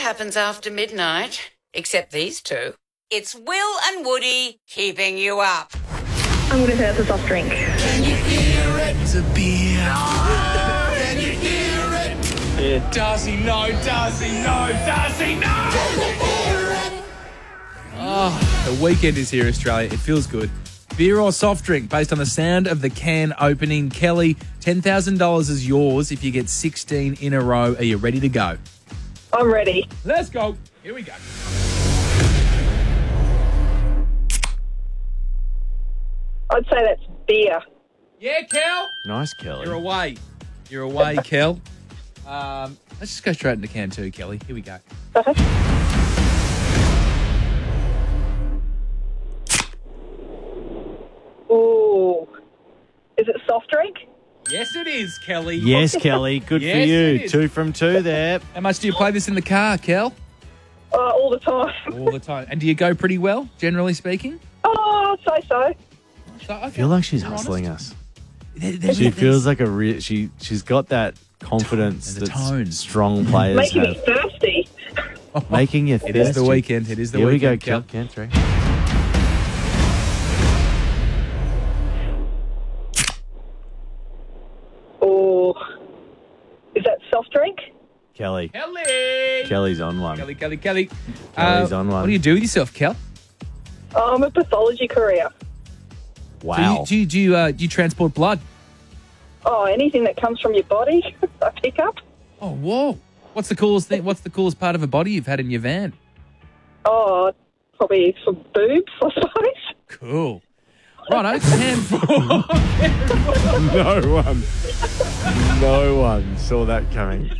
happens after midnight, except these two. It's Will and Woody keeping you up. I'm going to say it's a soft drink. Can you hear it? It's a beer. No. Can you hear it? Yeah. Does he know? Does he know? Does he know? Can you hear it? Oh, the weekend is here, Australia. It feels good. Beer or soft drink based on the sound of the can opening. Kelly, $10,000 is yours if you get 16 in a row. Are you ready to go? I'm ready. Let's go. Here we go. I'd say that's beer. Yeah, Kel. Nice, Kelly. You're away. You're away, Kel. Let's just go straight into can two, Kelly. Here we go. Ooh. Is it a soft drink? Yes, it is, Kelly. Yes, Kelly. Good Yes, for it you. is. 2 from 2 there. How much do you play this in the car, Kel? All the time. All the time. And do you go pretty well, generally speaking? Oh, I'd say so. So, okay. I feel like she's You're hustling honest. us. She feels like she's got that confidence and the that tone. strong players Making me have. thirsty. Making you It is the thirsty. weekend. It is the Here weekend, we go, Kel. Can 3. Ooh. Is that soft drink? Kelly. Kelly. Kelly's on one. Kelly. Kelly's on one. What do you do with yourself, Kel? I'm a pathology courier. Wow. So do you transport blood? Oh, anything that comes from your body, I pick up. Oh, whoa. What's the coolest thing? What's the coolest part of a body you've had in your van? Oh, probably some boobs, I suppose. Cool. Righto, can 4. No one saw that coming.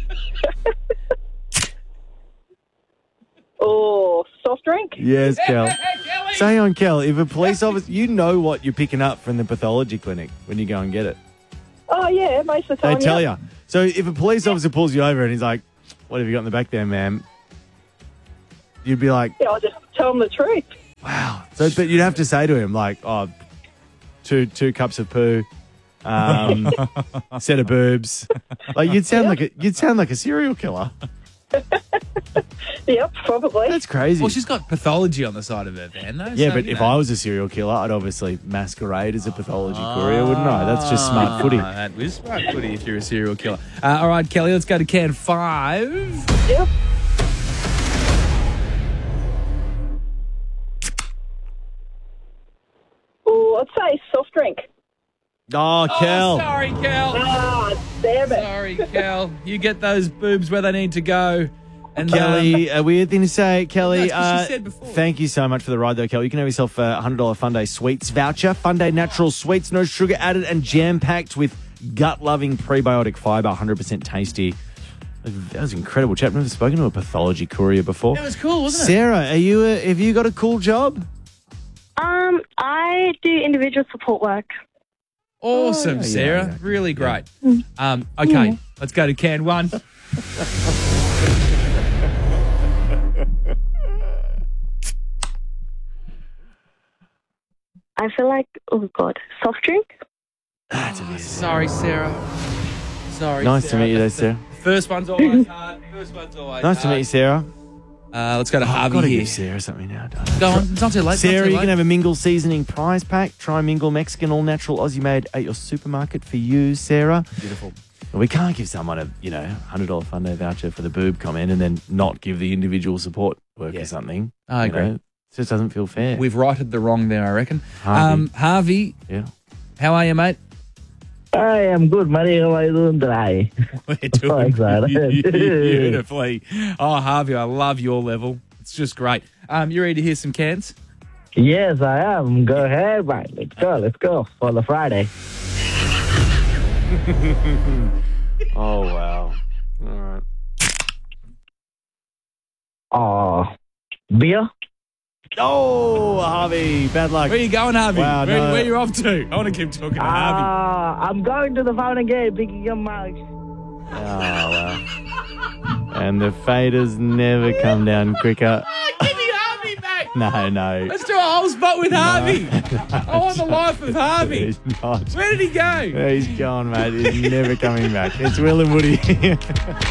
Oh, soft drink? Yes, Kel. Kelly. Say on, Kel, if a police officer, you know what you're picking up from the pathology clinic when you go and get it. Oh, yeah, most of the They time. tell yeah. you. So if a police officer pulls you over and he's like, what have you got in the back there, ma'am? You'd be like, Yeah, I'll just tell them the truth. wow. So, but you'd have to say to him, like, oh, two cups of poo, set of boobs. Like you'd sound like a serial killer. Yep, probably. That's crazy. Well, she's got pathology on the side of her van, though. Yeah, so, but you if know. I was a serial killer, I'd obviously masquerade as a pathology courier, wouldn't I? That's just smart footy. That is smart footy if you're a serial killer. All right, Kelly, let's go to can 5. Yep. Oh, I'd say soft drink. Oh, Kel. Oh, sorry, Kel. Ah, damn it. Sorry, Kel. You get those boobs where they need to go. And Kelly, a weird thing to say, Kelly. No, it's 'cause she said before. Thank you so much for the ride, though, Kelly. You can have yourself a $100 Funday Sweets voucher. Funday Natural Sweets, no sugar added and jam-packed with gut-loving prebiotic fibre, 100% tasty. That was incredible, chap. I've never spoken to a pathology courier before. It was cool, wasn't it? Sarah, have you got a cool job? I do individual support work. Awesome, Oh, yeah, Sarah. yeah. Really great. Okay, let's go to can 1. I feel like, oh God, soft drink? Sorry, Sarah. Sorry, Nice to Sarah. meet you there, Sarah. First one's always hard. First one's always Nice to meet you, Sarah. Let's go to I've Harvey got to here. give Sarah something now, don't I? Go on. It's not too late. it's not Sarah, too you late. can have a Mingle seasoning prize pack. Try Mingle Mexican, all natural, Aussie made at your supermarket for you, Sarah. Beautiful. We can't give someone a $100 Funday voucher for the boob comment and then not give the individual support worker Yeah. something. I You agree. know? It just doesn't feel fair. We've righted the wrong there, I reckon. Harvey. Harvey, Yeah. how are you, mate? I am good, Matty. How are you doing today? We're doing excited. beautifully. Oh, Harvey, I love your level. It's just great. You ready to hear some cans? Yes, I am. Go ahead, mate. Let's go for the Friday. Oh, wow. All right. Oh, beer? Oh, Harvey, bad luck. Where you going, Harvey? Wow, no. Where you off to? I want to keep talking to Harvey. I'm going to the phone again, picking up my... Oh, wow. And the faders never come down quicker. Give me Harvey back. No. Let's do a whole spot with Harvey. I want the life of Harvey. He's not. Where did he go? He's gone, mate. He's never coming back. It's Will and Woody.